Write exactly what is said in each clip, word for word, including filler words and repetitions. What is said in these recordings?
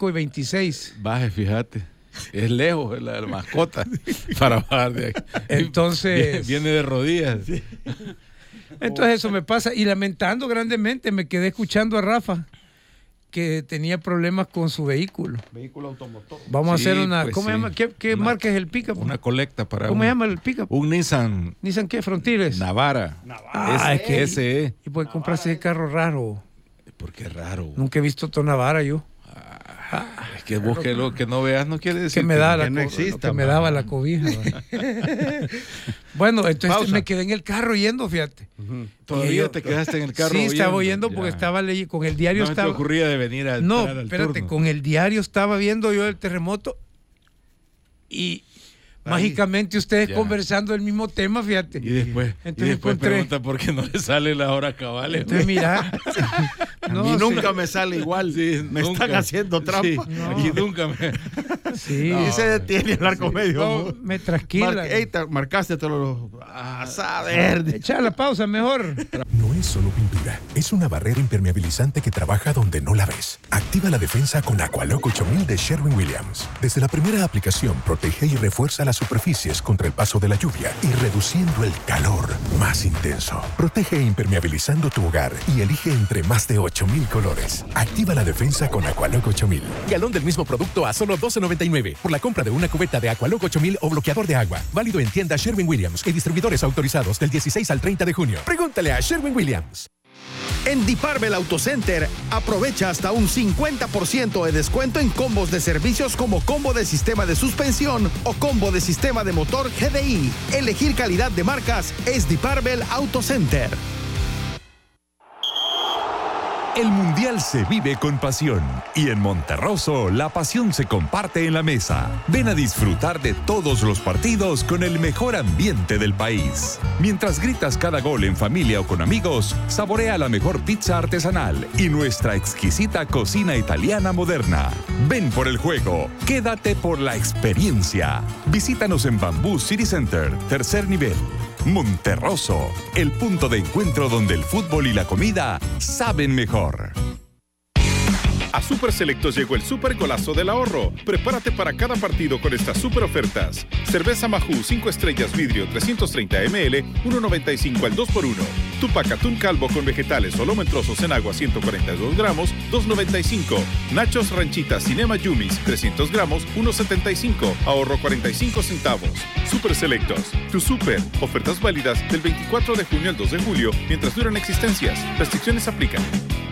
cinco y veintiséis. Baje, fíjate. Es lejos la, la mascota para bajar de aquí. Entonces... Viene, viene de rodillas. Sí. Entonces eso me pasa. Y lamentando grandemente, me quedé escuchando a Rafa, que tenía problemas con su vehículo. Vehículo automotor. Vamos Sí, a hacer una... pues ¿Cómo se sí. llama? ¿Qué, qué Una- marca es el pick-up? Una colecta para ¿Cómo un, se llama el pick-up? un Nissan ¿Nissan qué? ¿Frontiers? Navara. Ah, es que... Ese es. ¿Y por qué compraste ese carro raro? Porque es raro. Nunca he visto otro Navara yo. Ah, es que vos que lo que no veas no quiere decir Que me, da que la no co- exista. que me man. daba la cobija. Bueno, entonces Pausa. me quedé en el carro oyendo, fíjate. Uh-huh. Y Todavía yo- te quedaste en el carro. Sí, estaba oyendo ya. porque estaba leyendo, con el diario No se te estaba... ocurría de venir a No, entrar al espérate, turno. con el diario estaba viendo yo el terremoto y Ahí. mágicamente ustedes Ya. conversando el mismo tema, fíjate. Y después, Entonces y después encontré- pregunta por qué no le sale la hora cabal. Entonces, mira. No, y nunca sí. me sale igual. Sí, me nunca. están haciendo trampa. Sí, No. y nunca me... Sí. No. Y se detiene a hablar con medio. No, me trasquila. Mar- ey, te- marcaste todos los. A saber. Echa la pausa mejor. No es solo pintura, es una barrera impermeabilizante que trabaja donde no la ves. Activa la defensa con Aqualock ocho mil de Sherwin-Williams. Desde la primera aplicación, protege y refuerza las superficies contra el paso de la lluvia y reduciendo el calor más intenso. Protege impermeabilizando tu hogar y elige entre más de ocho mil colores. Activa la defensa con Aqualock ocho mil. Galón del mismo producto a solo doce noventa y nueve por la compra de una cubeta de Aqualock ocho mil o bloqueador de agua. Válido en tiendas Sherwin-Williams y distribuidores autorizados del dieciséis al treinta de junio. Pregúntale a Sherwin-Williams. En Department Auto Center, aprovecha hasta un cincuenta por ciento de descuento en combos de servicios como combo de sistema de suspensión o combo de sistema de motor G D I. Elegir calidad de marcas es Department Auto Center. El Mundial se vive con pasión y en Monterroso la pasión se comparte en la mesa. Ven a disfrutar de todos los partidos con el mejor ambiente del país. Mientras gritas cada gol en familia o con amigos, saborea la mejor pizza artesanal y nuestra exquisita cocina italiana moderna. Ven por el juego, quédate por la experiencia. Visítanos en Bamboo City Center, tercer nivel. Monterroso, el punto de encuentro donde el fútbol y la comida saben mejor. A Super Selectos llegó el super golazo del ahorro. Prepárate para cada partido con estas super ofertas. Cerveza Mahou cinco estrellas vidrio trescientos treinta mililitros, uno noventa y cinco al dos por uno. Tupac atún calvo con vegetales o lomo en trozos en agua ciento cuarenta y dos gramos, dos noventa y cinco. Nachos Ranchita Cinema Yumis trescientos gramos, uno setenta y cinco. Ahorro cuarenta y cinco centavos. Super Selectos. Tu super. Ofertas válidas del veinticuatro de junio al dos de julio mientras duran existencias. Restricciones aplican.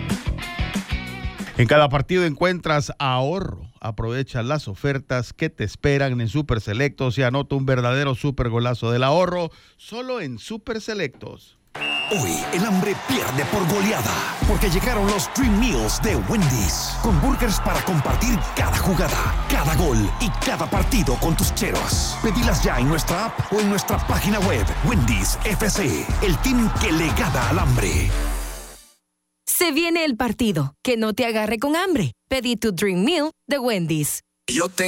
En cada partido encuentras ahorro. Aprovecha las ofertas que te esperan en Super Selectos y anota un verdadero super golazo del ahorro solo en Super Selectos. Hoy el hambre pierde por goleada, porque llegaron los Dream Meals de Wendy's, con burgers para compartir cada jugada, cada gol y cada partido con tus cheros. Pedilas ya en nuestra app o en nuestra página web. Wendy's F C, el team que le gana al hambre. Se viene el partido. Que no te agarre con hambre. Pedí tu Dream Meal de Wendy's. Yo te